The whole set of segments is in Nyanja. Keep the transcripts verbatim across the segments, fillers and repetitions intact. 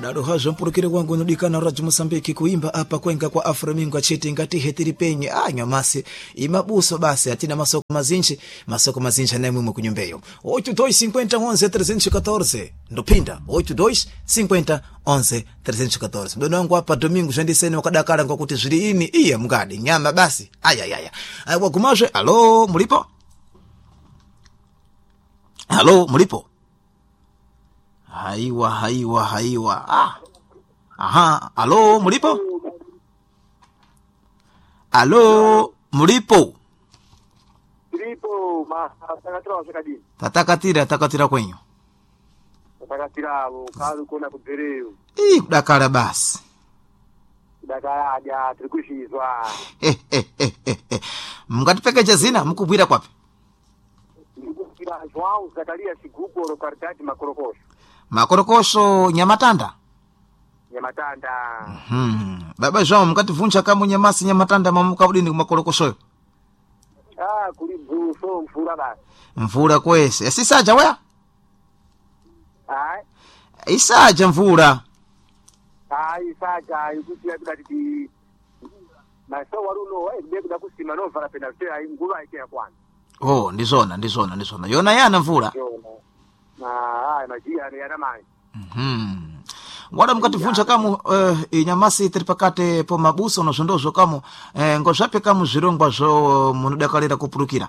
dado hazo mpurukire wangu nudikana Radio Mosambiki kuimba hapa kwenga kwa Aframingo cheti ngati hetiri penye ah nyamasi imabuso basi atina masoko mazinchi masoko mazinchi na mwe kunyumbeyo oito dois cinquenta onze trezentos e quatorze ndopinda oito dois cinquenta onze trezentos e quatorze mdono wangu hapa Domingo jandiseni wakadakara kwa kuti zviri ini iye mgadi nyama basi aya aya aya wakumaje alo mulipo alo mulipo haiwa haiwa haiwa ah aha alo mulipo alo mulipo Mulipo ma takatira sakadi tatakatira takatira kwenyu takatira abo kalu kona kudereo ii kudakara basi kudakara aja trikushizwa mngatipeke zina mkubwira kwapi ndikukira João Zakaria Sigupo lokartati makorokosho makorokosho Nyamatanda Nyamatanda mhm baba João mkativunja kama Nyamasi Nyamatanda mamuka udini kumakorokosho ah kuli buso mfura basi mvura kwese sisaja weya ai isaja mvura ai saja ikutia bidati maso waruno eh bekuda kusima no vara pena tena ngulu aike ya kwanza oh ndizona ndizona ndizona yona yana mvura na ah majia ni yana mai mhm ngwada mkativunja kama uh, Nyamasi tripakate po mabuso no zondozo kama eh, ngozvape kama zvirongwa zvo munodakalira kupurukira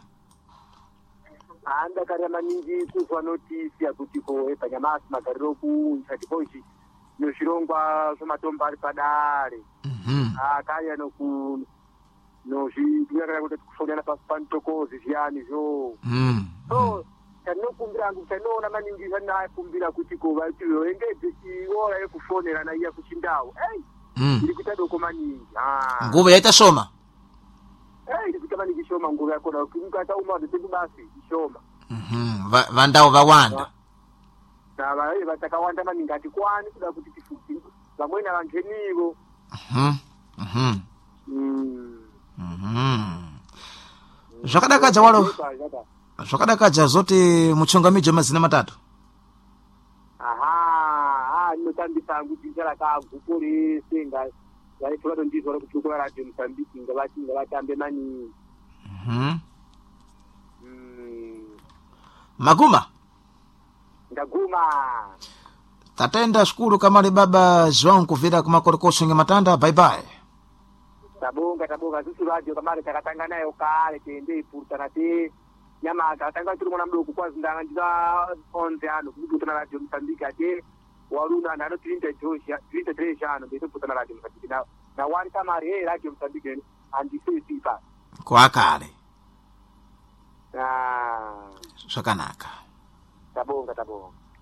anda kare maningi kuzwa notice yakuti ko epa Nyamasi magariro ku chatipoichi no shirongwa zvomatomba ari padare mhm ah kaya no ku no zvinyakara kuti kusonyana paspantokozi zviyani zvo mhm so tanokumbira ngu tanoona maningi sana kumbira kuti ko vatiwe engedze iora yekufonera na iya kuchindau eh mhm ndiri kuita doko maningi ah nguva yaita shoma eh ndiri kuita maningi shoma nguva yakona kungata uma ndeku basi shoma mhm vandao vawanda na vai vatakawanda maningi ati kwani kuda kuti tifuki vamwena vanthenivo mhm mhm mm mhm zvakadakaja walo zvakadakaja zote muchongamidzo mazina matatu aha ah inotambisa kuti njara ka gupore senga vai tola ndizwa kuti kula Radio Mozambique ngavati ngavatambe mani mhm mm maguma ndaguma tatenda shukuru kamali baba João kuvira kumakorokosho Nyamatanda bye bye tabonga tabonga sisi radio kamari takatanga nayo kale tende ipurutana te nyama takatanga turi mwana mdoko kwa zindanga ndiza onze ano kuputana Radio Mozambique ate waluna nano tirinta Joshia tirinta tresha ano beto putana Radio Mozambique na na wani kamari hey Radio Mozambique andi sisi pa kwa kale ah zvakanaka tabonga tabonga